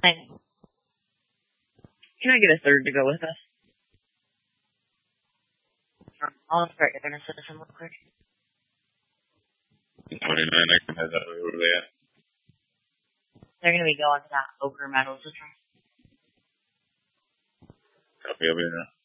Thanks. Can I get a third to go with us? I'll start getting a citizen real quick. 29, I can head that way over there. They're going to be going to that Ochre Meadows with her. Copy, I'll be there.